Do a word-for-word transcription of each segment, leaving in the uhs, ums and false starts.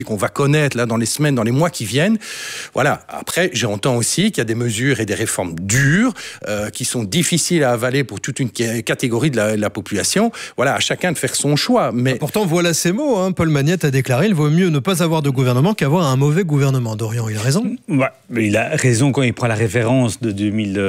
qu'on va connaître là dans les semaines, dans les mois qui viennent. Voilà. Après, j'entends aussi qu'il y a des mesures et des réformes dures euh, qui sont difficiles à avaler pour toute une catégorie de la, de la population. Voilà, à chacun de faire son choix. Mais pourtant, voilà ces mots. Hein. Paul Magnette a déclaré il vaut mieux ne pas avoir de gouvernement qu'avoir un mauvais gouvernement. Dorian, il a raison. Ouais, mais il a raison quand il prend la référence de deux mille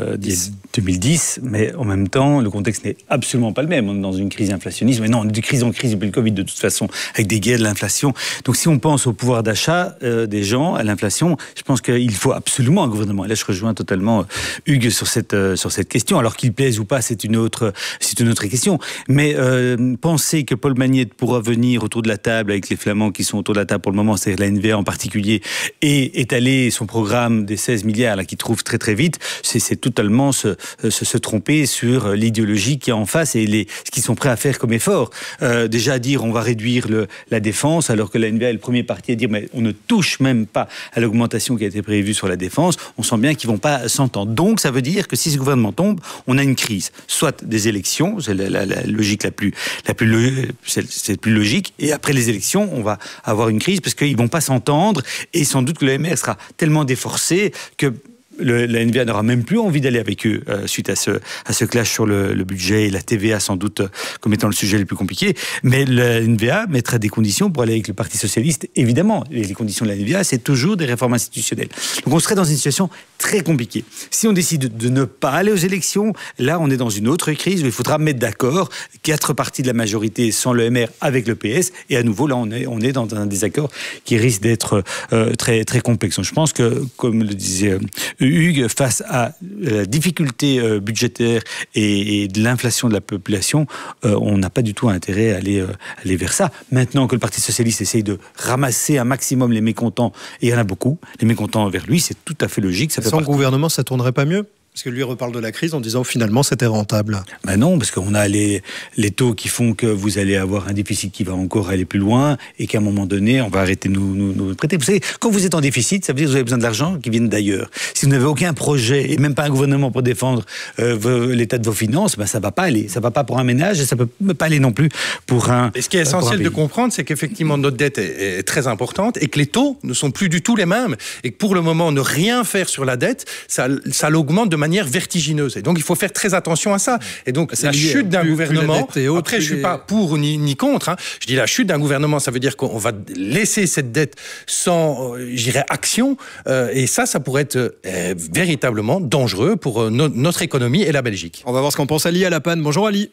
dix, mais en même temps, le contexte n'est absolument pas le même. On est dans une crise inflationniste, mais non, on est de crise en crise depuis le Covid de toute façon, avec des guerres, de l'inflation. Donc si on pense au pouvoir d'achat euh, des gens, à l'inflation, je pense qu'il faut absolument un gouvernement. Et là, je rejoins totalement euh, Hugues sur cette, euh, sur cette question. Alors qu'il plaise ou pas, c'est une autre, c'est une autre question. Mais euh, penser que Paul Magnette pourra venir autour de la table avec les Flamands qui sont autour de la table pour le moment, c'est-à-dire la N V A en particulier, et étaler son programme des seize milliards là, qu'il trouve très très vite, c'est, c'est totalement se, se, se tromper sur l'idéologie qui est en face et les, ce qu'ils sont prêts à faire comme effort. Euh, déjà dire on va réduire le, la défense, alors que la N V A est le premier parti à dire mais on ne touche même pas à l'augmentation qui a été prévue sur la défense, on sent bien qu'ils ne vont pas s'entendre. Donc ça veut dire que si ce gouvernement tombe, on a une crise. Soit des élections, c'est la, la, la logique la plus, la plus, c'est, c'est plus logique, et après les élections, on va avoir une crise parce qu'ils ne vont pas s'entendre, et sans doute que le M R sera tellement déforcé que Le, la N V A n'aura même plus envie d'aller avec eux euh, suite à ce, à ce clash sur le, le budget et la T V A sans doute euh, comme étant le sujet le plus compliqué. Mais la N V A mettra des conditions pour aller avec le Parti Socialiste, évidemment. Et les conditions de la N V A, c'est toujours des réformes institutionnelles. Donc on serait dans une situation très compliquée. Si on décide de ne pas aller aux élections, là on est dans une autre crise où il faudra mettre d'accord quatre partis de la majorité sans le M R avec le P S. Et à nouveau, là on est, on est dans un désaccord qui risque d'être euh, très, très complexe. Donc, je pense que, comme le disait euh, Hugues, face à la difficulté euh, budgétaire et, et de l'inflation de la population, euh, on n'a pas du tout intérêt à aller, euh, aller vers ça. Maintenant que le Parti Socialiste essaye de ramasser un maximum les mécontents, et il y en a beaucoup, les mécontents vers lui, c'est tout à fait logique. Ça fait Sans partie. gouvernement, ça tournerait pas mieux ? Parce que lui reparle de la crise en disant finalement c'était rentable. Ben non, parce qu'on a les, les taux qui font que vous allez avoir un déficit qui va encore aller plus loin et qu'à un moment donné, on va arrêter de nous, nous, nous prêter. Vous savez, quand vous êtes en déficit, ça veut dire que vous avez besoin de l'argent qui vient d'ailleurs. Si vous n'avez aucun projet et même pas un gouvernement pour défendre euh, vos, l'état de vos finances, ben ça ne va pas aller. Ça ne va pas pour un ménage et ça ne peut pas aller non plus pour un Et ce qui est essentiel de comprendre, c'est qu'effectivement notre dette est, est très importante et que les taux ne sont plus du tout les mêmes. Et que pour le moment, ne rien faire sur la dette, ça, ça l'augmente de manière vertigineuse. Et donc, il faut faire très attention à ça. Et donc, c'est la chute d'un plus, gouvernement... Plus haute, après, je ne suis les... pas pour ni, ni contre. Hein. Je dis la chute d'un gouvernement, ça veut dire qu'on va laisser cette dette sans, euh, j'irais, action. Euh, et ça, ça pourrait être euh, véritablement dangereux pour euh, no- notre économie et la Belgique. On va voir ce qu'en pense Ali à la panne. Bonjour Ali.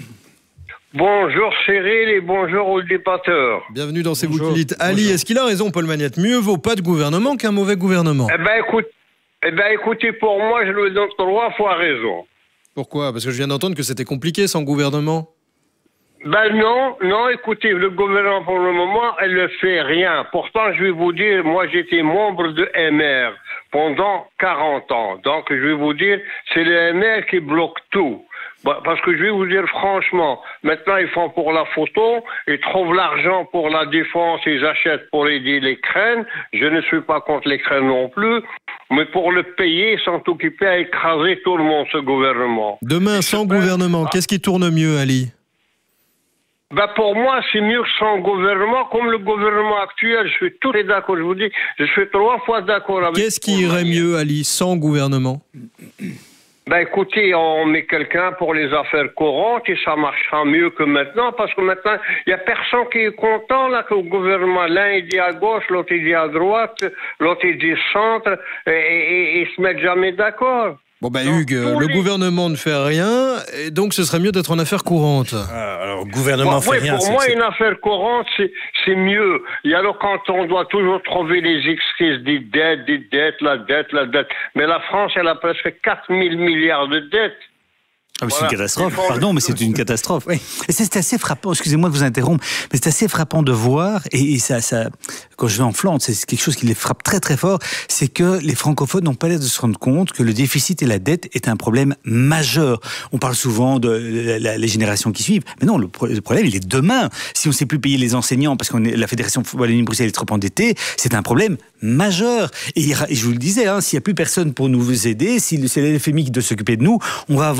Bonjour Cyril et bonjour aux débatteurs. Bienvenue dans C'est vous qui dites. Ali, bonjour. Est-ce qu'il a raison, Paul Magnette ? Mieux vaut pas de gouvernement qu'un mauvais gouvernement. Eh ben écoute, Eh bien, écoutez, pour moi, je lui donne trois fois raison. Pourquoi ? Parce que je viens d'entendre que c'était compliqué sans gouvernement. Ben non, non, écoutez, le gouvernement, pour le moment, elle ne fait rien. Pourtant, je vais vous dire, moi, j'étais membre de M R pendant quarante ans. Donc, je vais vous dire, c'est le M R qui bloque tout. Parce que je vais vous dire franchement, maintenant ils font pour la photo, ils trouvent l'argent pour la défense, ils achètent pour aider l'Ukraine. Je ne suis pas contre l'Ukraine non plus, mais pour le payer, ils sont occupés à écraser tout le monde, ce gouvernement. Demain, sans gouvernement, qu'est-ce qui tourne mieux, Ali ? Ben pour moi, c'est mieux que sans gouvernement, comme le gouvernement actuel. Je suis tout à fait d'accord, je vous dis, je suis trois fois d'accord avec... Qu'est-ce qui irait mieux, Ali, sans gouvernement ? Ben écoutez, on met quelqu'un pour les affaires courantes et ça marchera mieux que maintenant, parce que maintenant, il n'y a personne qui est content là que le gouvernement, l'un il dit à gauche, l'autre il dit à droite, l'autre il dit centre, et, et, et ils se mettent jamais d'accord. Bon ben Hugues, le les... gouvernement ne fait rien, et donc ce serait mieux d'être en affaires courantes. Ah, alors, gouvernement bon, fait oui, rien. Pour c'est moi, c'est... une affaire courante, c'est, c'est mieux. Et alors, quand on doit toujours trouver les excuses des dettes, des dettes, la dette, la dette. Mais la France, elle a presque quatre mille milliards de dettes. Ah, voilà. C'est une catastrophe, pardon, mais c'est une catastrophe. Oui. Et c'est assez frappant, excusez-moi de vous interrompre, mais c'est assez frappant de voir, et, et ça, ça, quand je vais en Flandre, c'est quelque chose qui les frappe très très fort, c'est que les francophones n'ont pas l'air de se rendre compte que le déficit et la dette est un problème majeur. On parle souvent de la, la, les générations qui suivent, mais non, le, le problème, il est demain. Si on ne sait plus payer les enseignants parce que la Fédération de football Wallonie-Bruxelles est trop endettée, c'est un problème majeur. Et, et je vous le disais, hein, s'il n'y a plus personne pour nous aider, si c'est l'F M I qui doit s'occuper de nous, on va avoir des économies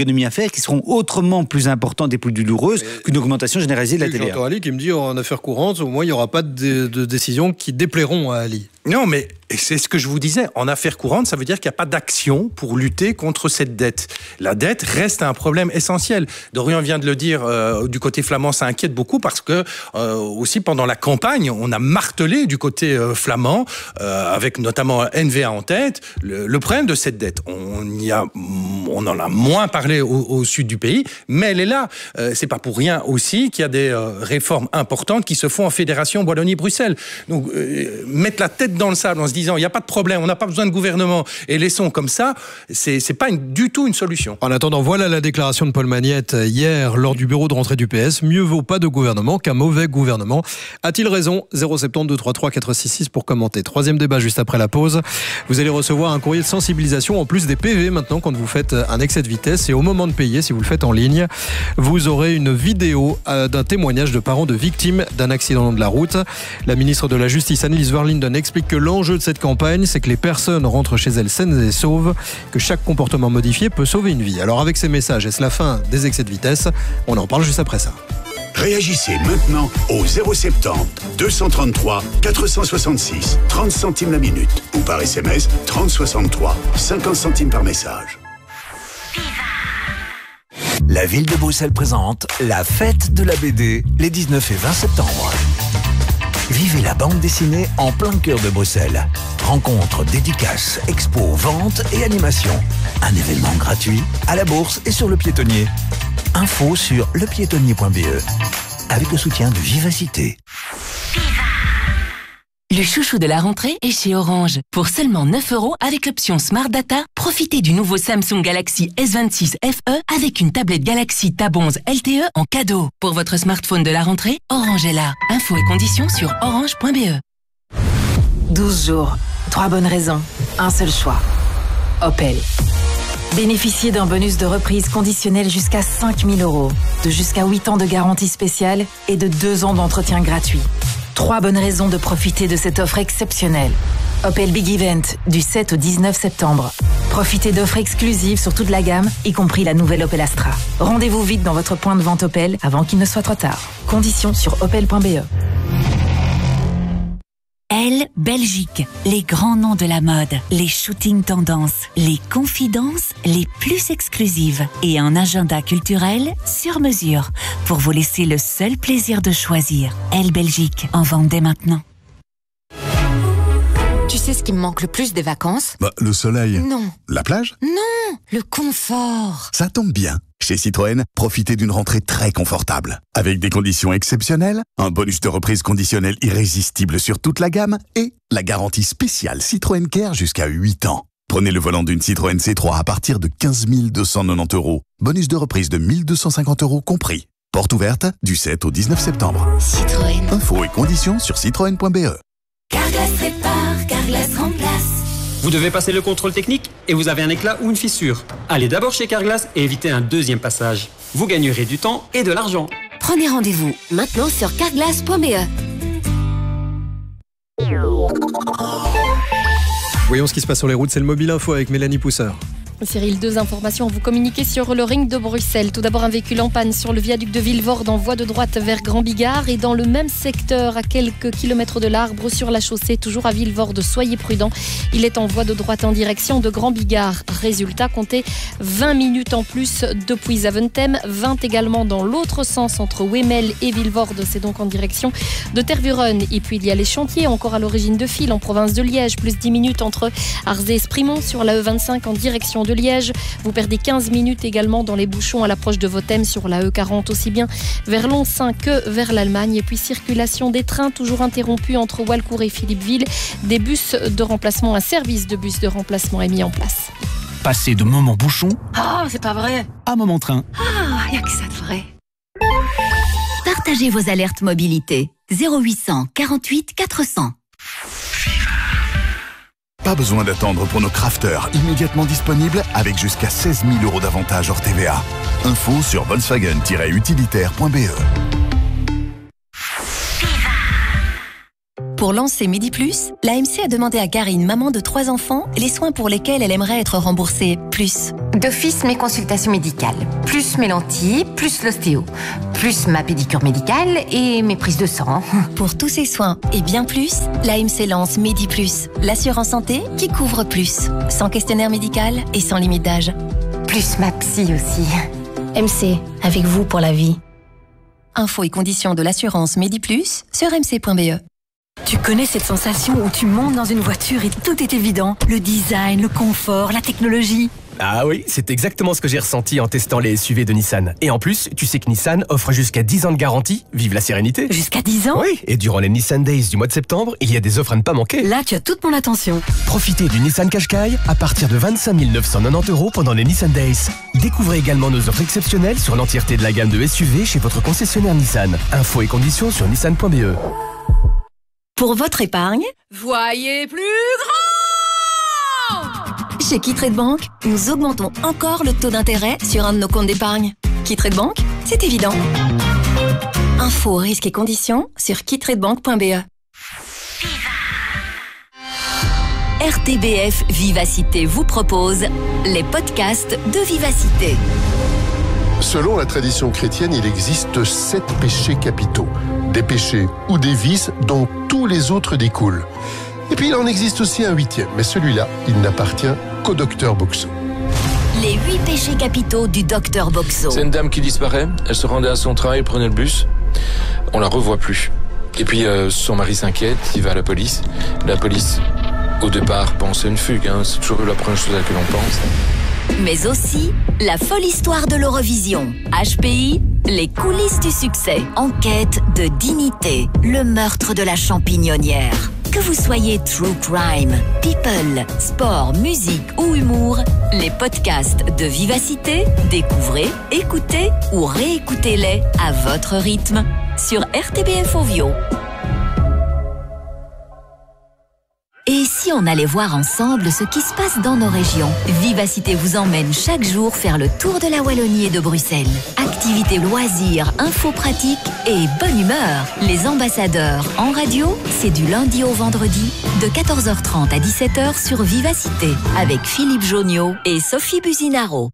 économies à faire qui seront autrement plus importantes et plus douloureuses mais qu'une augmentation généralisée de la T V A. J'entends Ali qui me dit en affaires courantes, au moins il n'y aura pas de, de décisions qui déplairont à Ali. Non, mais c'est ce que je vous disais. En affaires courantes, ça veut dire qu'il n'y a pas d'action pour lutter contre cette dette. La dette reste un problème essentiel. Dorian vient de le dire, euh, du côté flamand, ça inquiète beaucoup parce que euh, aussi pendant la campagne, on a martelé du côté euh, flamand, euh, avec notamment N V A en tête, le, le problème de cette dette. On y a, on en a moins parlé au, au sud du pays, mais elle est là. Euh, c'est pas pour rien aussi qu'il y a des euh, réformes importantes qui se font en fédération Wallonie-Bruxelles. Donc euh, mettre la tête dans le sable en se disant il n'y a pas de problème, on n'a pas besoin de gouvernement et laissons comme ça, c'est, c'est pas une, du tout une solution. En attendant, voilà la déclaration de Paul Magnette hier lors du bureau de rentrée du P S. Mieux vaut pas de gouvernement qu'un mauvais gouvernement. A-t-il raison? zéro sept zéro deux trois trois quatre six six pour commenter. Troisième débat juste après la pause. Vous allez recevoir un courrier de sensibilisation en plus des P V maintenant quand vous faites un excès de vitesse et au moment de payer, si vous le faites en ligne, vous aurez une vidéo d'un témoignage de parents de victimes d'un accident de la route. La ministre de la Justice, Annelies Verlinden, explique que l'enjeu de cette campagne, c'est que les personnes rentrent chez elles saines et sauves, que chaque comportement modifié peut sauver une vie. Alors avec ces messages, est-ce la fin des excès de vitesse? On en parle juste après ça. Réagissez maintenant au zéro sept zéro deux cent trente-trois quatre cent soixante-six, trente centimes la minute ou par S M S trente soixante-trois, cinquante centimes par message. La ville de Bruxelles présente la fête de la B D les dix-neuf et vingt septembre. Vivez la bande dessinée en plein cœur de Bruxelles. Rencontres, dédicaces, expos, ventes et animations. Un événement gratuit à la Bourse et sur le Piétonnier. Info sur le piétonnier point b e avec le soutien de Vivacité. Le chouchou de la rentrée est chez Orange. Pour seulement neuf euros avec l'option Smart Data, profitez du nouveau Samsung Galaxy S vingt-six F E avec une tablette Galaxy Tab onze L T E en cadeau. Pour votre smartphone de la rentrée, Orange est là. Infos et conditions sur orange point b e. douze jours, trois bonnes raisons, un seul choix. Opel. Bénéficiez d'un bonus de reprise conditionnel jusqu'à cinq mille euros, de jusqu'à huit ans de garantie spéciale et de deux ans d'entretien gratuit. Trois bonnes raisons de profiter de cette offre exceptionnelle. Opel Big Event, du sept au dix-neuf septembre. Profitez d'offres exclusives sur toute la gamme, y compris la nouvelle Opel Astra. Rendez-vous vite dans votre point de vente Opel avant qu'il ne soit trop tard. Conditions sur opel point b e. Elle, Belgique, les grands noms de la mode, les shootings tendances, les confidences les plus exclusives et un agenda culturel sur mesure pour vous laisser le seul plaisir de choisir. Elle, Belgique, en vente dès maintenant. Tu sais ce qui me manque le plus des vacances? Bah, le soleil. Non. La plage? Non, le confort. Ça tombe bien. Chez Citroën, profitez d'une rentrée très confortable. Avec des conditions exceptionnelles, un bonus de reprise conditionnel irrésistible sur toute la gamme et la garantie spéciale Citroën Care jusqu'à huit ans. Prenez le volant d'une Citroën C trois à partir de quinze mille deux cent quatre-vingt-dix euros. Bonus de reprise de mille deux cent cinquante euros compris. Porte ouverte du sept au dix-neuf septembre. Citroën. Infos et conditions sur citroën point b e. Carglass répare, Carglass remplace. Vous devez passer le contrôle technique et vous avez un éclat ou une fissure. Allez d'abord chez Carglass et évitez un deuxième passage. Vous gagnerez du temps et de l'argent. Prenez rendez-vous maintenant sur carglass point b e. Voyons ce qui se passe sur les routes, c'est le Mobile Info avec Mélanie Pousseur. Cyril, deux informations à vous communiquer sur le ring de Bruxelles. Tout d'abord, un véhicule en panne sur le viaduc de Vilvoorde en voie de droite vers Grand Bigard et dans le même secteur, à quelques kilomètres de l'Arbre, sur la chaussée, toujours à Vilvoorde. Soyez prudents. Il est en voie de droite en direction de Grand Bigard. Résultat, comptez vingt minutes en plus depuis Zaventem, vingt également dans l'autre sens entre Wemel et Vilvoorde. C'est donc en direction de Tervuren. Et puis, il y a les chantiers encore à l'origine de fil en province de Liège, plus dix minutes entre Arzé et Sprimont sur la E vingt-cinq en direction de de Liège. Vous perdez quinze minutes également dans les bouchons à l'approche de Votem sur la E quarante, aussi bien vers Lonsin que vers l'Allemagne. Et puis circulation des trains toujours interrompue entre Walcourt et Philippeville. Des bus de remplacement, un service de bus de remplacement est mis en place. Passez de moment bouchon Ah, oh, c'est pas vrai. à moment train. Ah, y a que ça de vrai. Partagez vos alertes mobilité. zéro huit cent quarante-huit quatre cents. Pas besoin d'attendre pour nos crafters, immédiatement disponibles avec jusqu'à seize mille euros d'avantages hors T V A. Info sur volkswagen tiret utilitaire point b e. Pour lancer Midi Plus, l'A M C a demandé à Karine, maman de trois enfants, les soins pour lesquels elle aimerait être remboursée plus. D'office, mes consultations médicales, plus mes lentilles, plus l'ostéo, plus ma pédicure médicale et mes prises de sang. Pour tous ces soins et bien plus, l'A M C lance Midi Plus, l'assurance santé qui couvre plus, sans questionnaire médical et sans limite d'âge. Plus ma psy aussi. M C, avec vous pour la vie. Infos et conditions de l'assurance Midi Plus sur m c point b e. Tu connais cette sensation où tu montes dans une voiture et tout est évident? Le design, le confort, la technologie. Ah oui, c'est exactement ce que j'ai ressenti en testant les S U V de Nissan. Et en plus, tu sais que Nissan offre jusqu'à dix ans de garantie. Vive la sérénité. Jusqu'à dix ans? Oui, et durant les Nissan Days du mois de septembre, il y a des offres à ne pas manquer. Là, tu as toute mon attention. Profitez du Nissan Qashqai à partir de vingt-cinq mille neuf cent quatre-vingt-dix euros pendant les Nissan Days. Découvrez également nos offres exceptionnelles sur l'entièreté de la gamme de S U V chez votre concessionnaire Nissan. Infos et conditions sur nissan point b e. Pour votre épargne, voyez plus grand! Chez Quitrade Bank, nous augmentons encore le taux d'intérêt sur un de nos comptes d'épargne. Quitrade Bank, c'est évident. Infos, risques et conditions sur quitradebank point b e. R T B F Vivacité vous propose les podcasts de Vivacité. Selon la tradition chrétienne, il existe sept péchés capitaux. Des péchés ou des vices dont tous les autres découlent. Et puis il en existe aussi un huitième, mais celui-là, il n'appartient qu'au docteur Boxo. Les huit péchés capitaux du docteur Boxo. C'est une dame qui disparaît, elle se rendait à son travail, prenait le bus, on la revoit plus. Et puis euh, son mari s'inquiète, il va à la police. La police, au départ, pense à une fugue, hein, c'est toujours la première chose à laquelle on pense. Mais aussi la folle histoire de l'Eurovision. H P I, les coulisses du succès. Enquête de dignité, le meurtre de la champignonnière. Que vous soyez true crime, people, sport, musique ou humour, les podcasts de Vivacité, découvrez, écoutez ou réécoutez-les à votre rythme sur R T B F Ovio. Et si on allait voir ensemble ce qui se passe dans nos régions? Vivacité vous emmène chaque jour faire le tour de la Wallonie et de Bruxelles. Activités, loisirs, infos pratiques et bonne humeur. Les ambassadeurs en radio, c'est du lundi au vendredi de quatorze heures trente à dix-sept heures sur Vivacité avec Philippe Joniot et Sophie Buzinaro.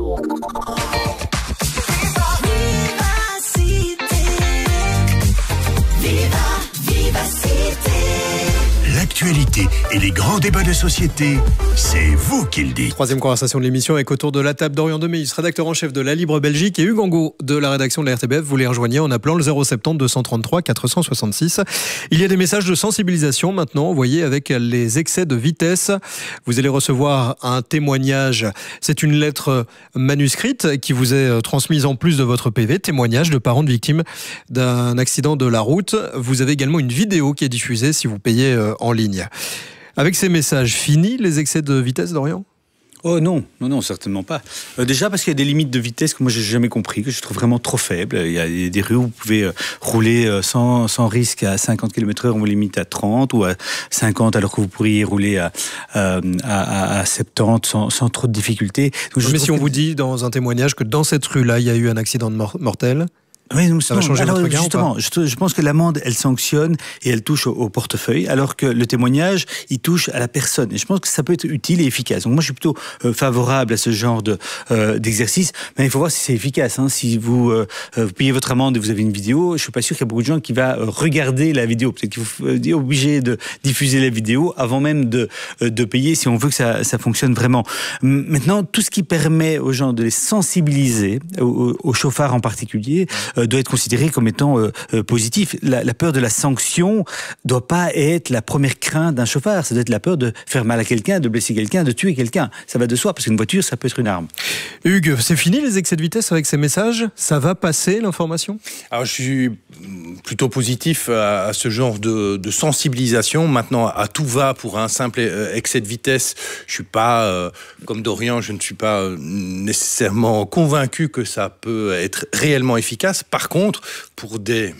L'actualité et les grands débats de société, c'est vous qui le dites. Troisième conversation de l'émission avec autour de la table Dorian Demeus, rédacteur en chef de La Libre Belgique, et Hugues Angot de la rédaction de la R T B F. Vous les rejoignez en appelant le zéro sept zéro deux cent trente-trois quatre cent soixante-six. Il y a des messages de sensibilisation maintenant envoyés avec les excès de vitesse. Vous allez recevoir un témoignage. C'est une lettre manuscrite qui vous est transmise en plus de votre P V. Témoignage de parents de victimes d'un accident de la route. Vous avez également une vidéo qui est diffusée si vous payez en ligne. Avec ces messages, fini les excès de vitesse, Dorian ? Oh non, non, non, certainement pas. Euh, déjà parce qu'il y a des limites de vitesse que moi j'ai jamais compris, que je trouve vraiment trop faibles. Il y a des rues où vous pouvez euh, rouler euh, sans, sans risque à cinquante kilomètres heure, on vous limite à trente ou à cinquante, alors que vous pourriez rouler à, euh, à, à soixante-dix sans, sans trop de difficultés. Donc, mais si on que... vous dit dans un témoignage que dans cette rue-là, il y a eu un accident de mor- mortel Oui, non, ça va changer alors, votre regard justement, je, je pense que l'amende, elle sanctionne et elle touche au, au portefeuille, alors que le témoignage, il touche à la personne. Et je pense que ça peut être utile et efficace. Donc moi, je suis plutôt euh, favorable à ce genre de euh, d'exercice, mais il faut voir si c'est efficace. Hein. Si vous, euh, vous payez votre amende et vous avez une vidéo, je suis pas sûr qu'il y a beaucoup de gens qui va regarder la vidéo. Peut-être qu'il faut être obligé de diffuser la vidéo avant même de de payer, si on veut que ça ça fonctionne vraiment. Maintenant, tout ce qui permet aux gens de les sensibiliser, aux, aux chauffards en particulier, euh, doit être considéré comme étant euh, euh, positif. La, la peur de la sanction doit pas être la première crainte d'un chauffard. Ça doit être la peur de faire mal à quelqu'un, de blesser quelqu'un, de tuer quelqu'un. Ça va de soi, parce qu'une voiture, ça peut être une arme. Hugues, c'est fini les excès de vitesse avec ces messages? Ça va passer l'information? Alors, je suis plutôt positif à, à ce genre de, de sensibilisation. Maintenant, à tout va pour un simple excès de vitesse. Je suis pas, euh, comme Dorian, je ne suis pas nécessairement convaincu que ça peut être réellement efficace. Par contre, pour des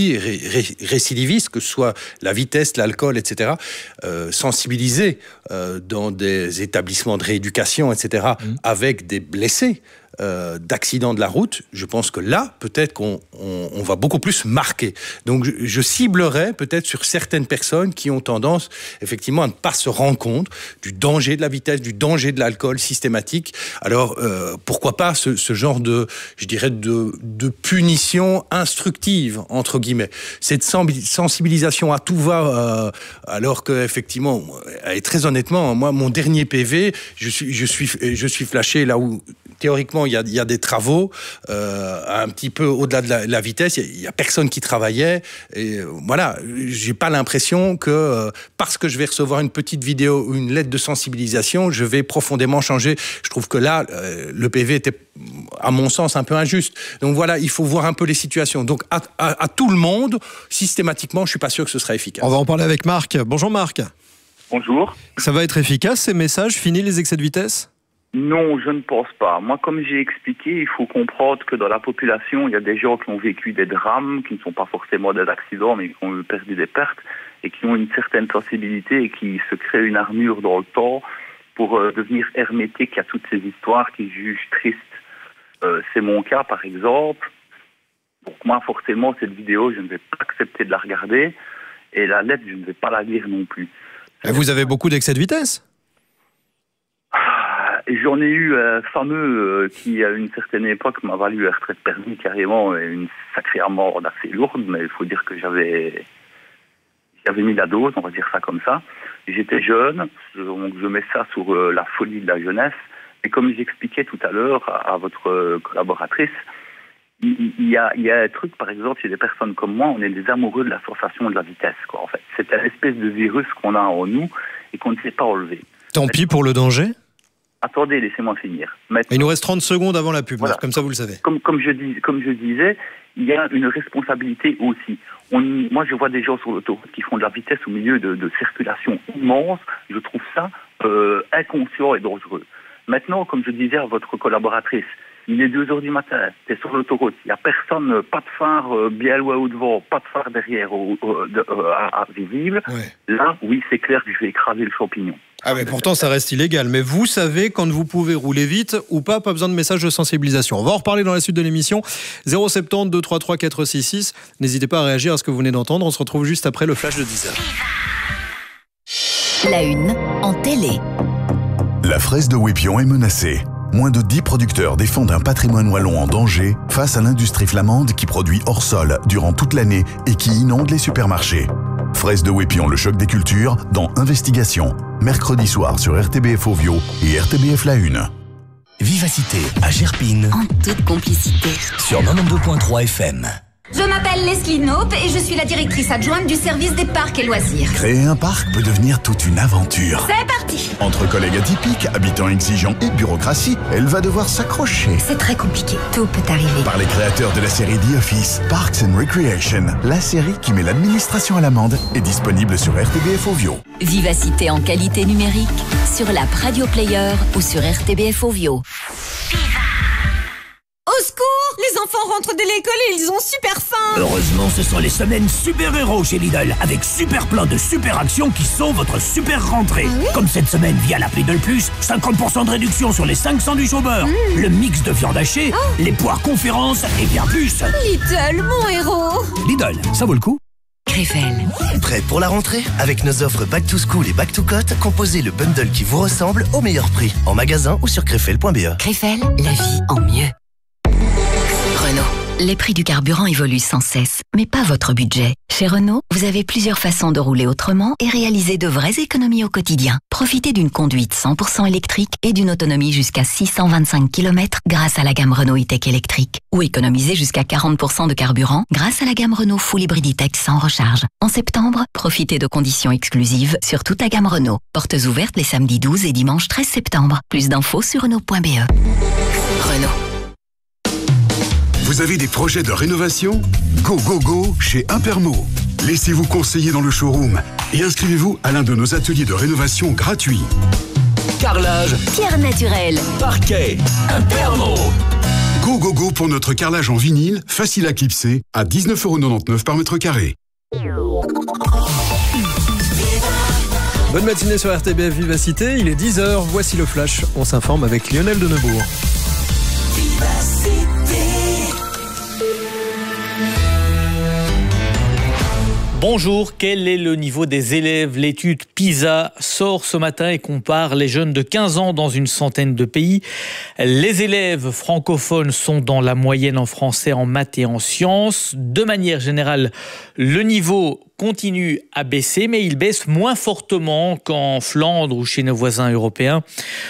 multi-récidivistes, que ce soit la vitesse, l'alcool, et cetera, euh, sensibiliser euh, dans des établissements de rééducation, et cetera, mmh. avec des blessés, euh, d'accidents de la route, je pense que là, peut-être qu'on on, on va beaucoup plus marquer. Donc, je, je ciblerais peut-être sur certaines personnes qui ont tendance, effectivement, à ne pas se rendre compte du danger de la vitesse, du danger de l'alcool systématique. Alors, euh, pourquoi pas ce, ce genre de, je dirais, de, de punition instructive, entre guillemets. Cette sensibilisation à tout va, euh, alors que, effectivement, et très honnêtement, moi, mon dernier P V, je suis, je suis, je suis flashé là où, théoriquement, il y a, il y a des travaux, euh, un petit peu au-delà de la, la vitesse, il y a personne qui travaillait, et euh, voilà, j'ai pas l'impression que, euh, parce que je vais recevoir une petite vidéo ou une lettre de sensibilisation, je vais profondément changer. Je trouve que là, euh, le P V était, à mon sens, un peu injuste. Donc voilà, il faut voir un peu les situations. Donc à, à, à tout le monde, systématiquement, je suis pas sûr que ce sera efficace. On va en parler avec Marc. Bonjour Marc. Bonjour. Ça va être efficace ces messages? Fini les excès de vitesse? Non, je ne pense pas. Moi, comme j'ai expliqué, il faut comprendre que dans la population, il y a des gens qui ont vécu des drames, qui ne sont pas forcément des accidents, mais qui ont perdu des pertes, et qui ont une certaine sensibilité et qui se créent une armure dans le temps pour euh, devenir hermétique à toutes ces histoires qu'ils jugent tristes. Euh, c'est mon cas, par exemple. Donc moi, forcément, cette vidéo, je ne vais pas accepter de la regarder, et la lettre, je ne vais pas la lire non plus. Et vous avez beaucoup d'excès de vitesse? J'en ai eu un fameux euh, qui, à une certaine époque, m'a valu un retrait de permis carrément, et une sacrée amende assez lourde, mais il faut dire que j'avais j'avais mis la dose, on va dire ça comme ça. J'étais jeune, donc je mets ça sur euh, la folie de la jeunesse, et comme j'expliquais tout à l'heure à, à votre euh, collaboratrice, il, il, y a, il y a un truc, par exemple, chez des personnes comme moi, on est des amoureux de la sensation de la vitesse, quoi, en fait. C'est une espèce de virus qu'on a en nous et qu'on ne sait pas enlever. Tant pis pour le danger. Attendez, laissez-moi finir. Maintenant, il nous reste trente secondes avant la pub, voilà. Comme ça vous le savez. Comme, comme, je dis, comme je disais, il y a une responsabilité aussi. On, moi, je vois des gens sur l'autoroute qui font de la vitesse au milieu de, de circulation immense. Je trouve ça euh, inconscient et dangereux. Maintenant, comme je disais à votre collaboratrice, il est deux heures du matin, tu es sur l'autoroute, il n'y a personne, pas de phare euh, bien loin au devant, pas de phare derrière euh, de, euh, à, à visible. Ouais. Là, oui, c'est clair que je vais écraser le champignon. Ah mais pourtant ça reste illégal, mais vous savez quand vous pouvez rouler vite ou pas, pas besoin de message de sensibilisation. On va en reparler dans la suite de l'émission. zéro sept zéro deux trois trois quatre six six. N'hésitez pas à réagir à ce que vous venez d'entendre. On se retrouve juste après le flash de dix heures. La une en télé. La fraise de Wépion est menacée. Moins de dix producteurs défendent un patrimoine wallon en danger face à l'industrie flamande qui produit hors sol durant toute l'année et qui inonde les supermarchés. Fraise de Wépion, le choc des cultures, dans Investigation. Mercredi soir sur R T B F Ovio et R T B F La Une. Vivacité à Gerpine. En toute complicité. Sur quatre-vingt-douze virgule trois F M. Je m'appelle Leslie Knope et je suis la directrice adjointe du service des parcs et loisirs. Créer un parc peut devenir toute une aventure. C'est parti! Entre collègues atypiques, habitants exigeants et bureaucratie, elle va devoir s'accrocher. C'est très compliqué. Tout peut arriver. Par les créateurs de la série The Office, Parks and Recreation, la série qui met l'administration à l'amende, est disponible sur R T B F Ovio. Vivacité en qualité numérique sur l'app Radio Player ou sur R T B F Ovio. Au secours! Les enfants rentrent de l'école et ils ont super faim! Heureusement, ce sont les semaines super-héros chez Lidl, avec super plein de super actions qui sont votre super rentrée. Ah oui? Comme cette semaine via l'app Lidl Plus, cinquante pour cent de réduction sur les cinq sandwichs au beurre, mmh. le mix de viande hachée, oh. les poires conférences et bien plus. Lidl, mon héros! Lidl, ça vaut le coup. Krefel. Prêt pour la rentrée? Avec nos offres Back to School et Back to Cote, composez le bundle qui vous ressemble au meilleur prix, en magasin ou sur krefel point b e. Krefel, la vie en mieux. Renault. Les prix du carburant évoluent sans cesse, mais pas votre budget. Chez Renault, vous avez plusieurs façons de rouler autrement et réaliser de vraies économies au quotidien. Profitez d'une conduite cent pour cent électrique et d'une autonomie jusqu'à six cent vingt-cinq kilomètres grâce à la gamme Renault E-Tech électrique. Ou économisez jusqu'à quarante pour cent de carburant grâce à la gamme Renault Full Hybrid E-Tech sans recharge. En septembre, profitez de conditions exclusives sur toute la gamme Renault. Portes ouvertes les samedis douze et dimanche treize septembre. Plus d'infos sur Renault point b e. Renault. Vous avez des projets de rénovation? Go, go, go chez Impermo. Laissez-vous conseiller dans le showroom et inscrivez-vous à l'un de nos ateliers de rénovation gratuits. Carrelage, pierre naturelle, parquet, Impermo. Go, go, go pour notre carrelage en vinyle, facile à clipser, à dix-neuf euros quatre-vingt-dix-neuf par mètre carré. Bonne matinée sur R T B F Vivacité, il est dix heures, voici le flash, on s'informe avec Lionel Denebourg. Bonjour, quel est le niveau des élèves? L'étude PISA sort ce matin et compare les jeunes de quinze ans dans une centaine de pays. Les élèves francophones sont dans la moyenne en français, en maths et en sciences. De manière générale, le niveau continue à baisser, mais il baisse moins fortement qu'en Flandre ou chez nos voisins européens.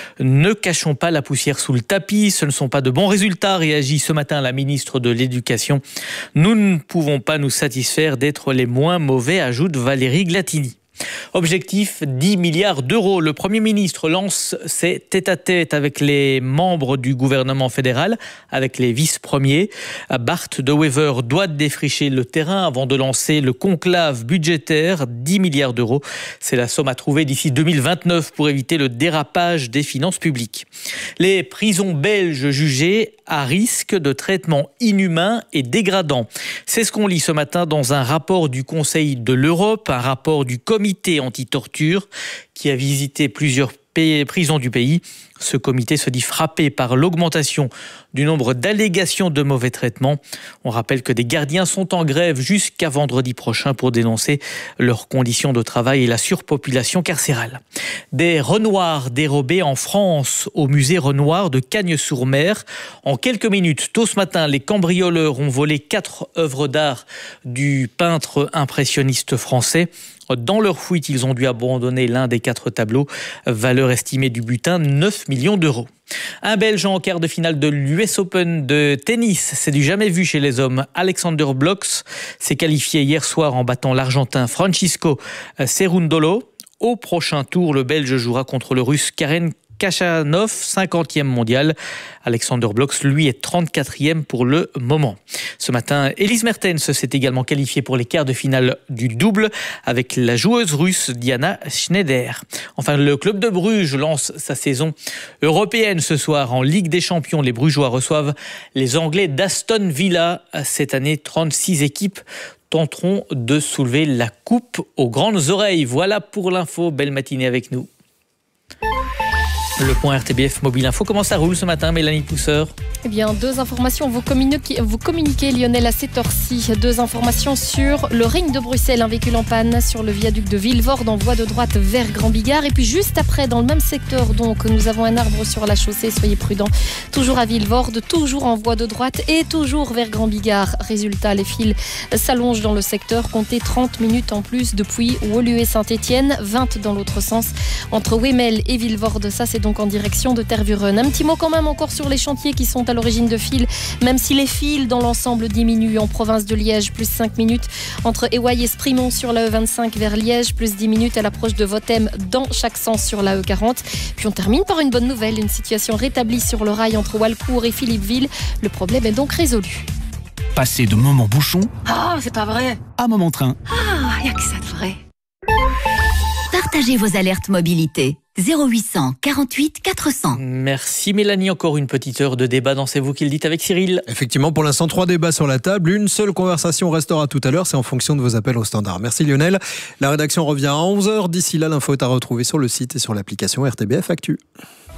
Ne cachons pas la poussière sous le tapis, ce ne sont pas de bons résultats, réagit ce matin la ministre de l'Éducation. Nous ne pouvons pas nous satisfaire d'être les moins mauvais, ajoute Valérie Glatini. Objectif dix milliards d'euros. Le Premier ministre lance ses tête-à-tête avec les membres du gouvernement fédéral, avec les vice-premiers. Bart De Wever doit défricher le terrain avant de lancer le conclave budgétaire. dix milliards d'euros, c'est la somme à trouver d'ici deux mille vingt-neuf pour éviter le dérapage des finances publiques. Les prisons belges jugées à risque de traitements inhumains et dégradants. C'est ce qu'on lit ce matin dans un rapport du Conseil de l'Europe, un rapport du comité anti-torture qui a visité plusieurs prisons du pays. Ce comité se dit frappé par l'augmentation du nombre d'allégations de mauvais traitements. On rappelle que des gardiens sont en grève jusqu'à vendredi prochain pour dénoncer leurs conditions de travail et la surpopulation carcérale. Des Renoirs dérobés en France au musée Renoir de Cagnes-sur-Mer. En quelques minutes, tôt ce matin, les cambrioleurs ont volé quatre œuvres d'art du peintre impressionniste français. Dans leur fuite, ils ont dû abandonner l'un des quatre tableaux. Valeur estimée du butin, neuf millions d'euros. Un Belge en quart de finale de l'U S Open de tennis. C'est du jamais vu chez les hommes. Alexander Blocks s'est qualifié hier soir en battant l'Argentin Francisco Cerundolo. Au prochain tour, le Belge jouera contre le Russe Karen Khachanov, cinquantième mondial. Alexander Blocks, lui, est trente-quatrième pour le moment. Ce matin, Elise Mertens s'est également qualifiée pour les quarts de finale du double avec la joueuse russe Diana Schneider. Enfin, le club de Bruges lance sa saison européenne ce soir en Ligue des Champions. Les Brugeois reçoivent les Anglais d'Aston Villa. Cette année, trente-six équipes tenteront de soulever la coupe aux grandes oreilles. Voilà pour l'info. Belle matinée avec nous. Le point R T B F Mobile Info. Comment ça roule ce matin, Mélanie Pousseur? Eh bien, deux informations. Vous communiquez, vous communiquez, Lionel, à cette heure-ci. Deux informations sur le ring de Bruxelles. Un véhicule en panne sur le viaduc de Vilvoorde en voie de droite vers Grand Bigard. Et puis juste après, dans le même secteur, donc, nous avons un arbre sur la chaussée. Soyez prudents. Toujours à Vilvoorde, toujours en voie de droite et toujours vers Grand Bigard. Résultat, les fils s'allongent dans le secteur. Comptez trente minutes en plus depuis Woluwe Saint-Étienne, vingt dans l'autre sens. Entre Wemel et Vilvoorde, ça c'est donc en direction de Tervuren. Un petit mot quand même encore sur les chantiers qui sont à l'origine de fils, même si les fils dans l'ensemble diminuent. En province de Liège, plus cinq minutes entre Éwaille et Sprimont sur la E vingt-cinq vers Liège, plus dix minutes à l'approche de Votem dans chaque sens sur la E quarante. Puis on termine par une bonne nouvelle, une situation rétablie sur le rail entre Walcourt et Philippeville. Le problème est donc résolu. Passez de moment bouchon Oh, c'est pas vrai. à moment train. Ah, y a que ça de vrai. Partagez vos alertes mobilité. zéro huit cent quarante-huit quatre cents. Merci Mélanie, encore une petite heure de débat dans C'est vous qui le dites avec Cyril. Effectivement, pour l'instant, trois débats sur la table. Une seule conversation restera tout à l'heure, c'est en fonction de vos appels au standard. Merci Lionel. La rédaction revient à onze heures. D'ici là, l'info est à retrouver sur le site et sur l'application R T B F Actu.